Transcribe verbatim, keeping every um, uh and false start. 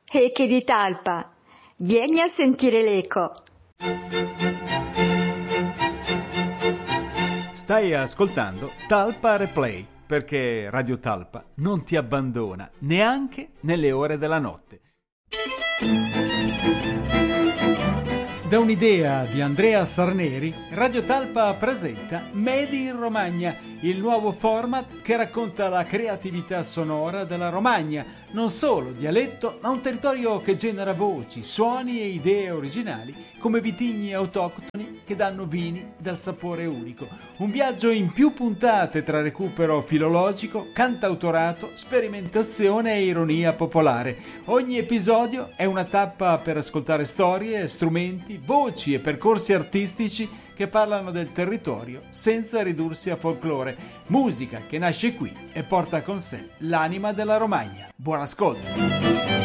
E che di talpa, vieni a sentire l'eco. Stai ascoltando Talpa Replay, perché Radio Talpa non ti abbandona neanche nelle ore della notte. Da un'idea di Andrea Sarneri, Radio Talpa presenta Made in Romagna, il nuovo format che racconta la creatività sonora della Romagna, non solo dialetto, ma un territorio che genera voci, suoni e idee originali come vitigni autoctoni che danno vini dal sapore unico. Un viaggio in più puntate tra recupero filologico, cantautorato, sperimentazione e ironia popolare. Ogni episodio è una tappa per ascoltare storie, strumenti, voci e percorsi artistici che parlano del territorio senza ridursi a folklore. Musica che nasce qui e porta con sé l'anima della Romagna. Buon ascolto!